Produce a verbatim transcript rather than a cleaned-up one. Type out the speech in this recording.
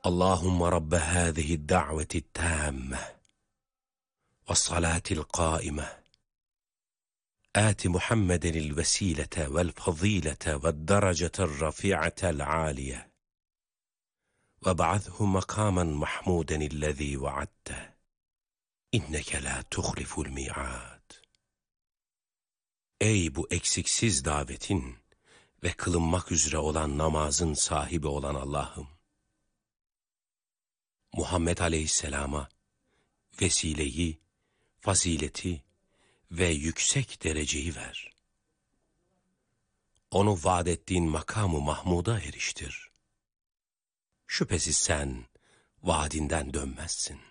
اللهم رب هذه الدعوة التامة والصلاة القائمة آت محمد الوسيلة والفضيلة والدرجة الرفيعة العالية وابعثه مقاما محمودا الذي وعدته إنك لا تخلف الميعاد. Ey bu eksiksiz davetin ve kılınmak üzere olan namazın sahibi olan Allah'ım! Muhammed Aleyhisselam'a vesileyi, fazileti ve yüksek dereceyi ver. Onu vaad ettiğin makamı Mahmud'a eriştir. Şüphesiz sen vaadinden dönmezsin.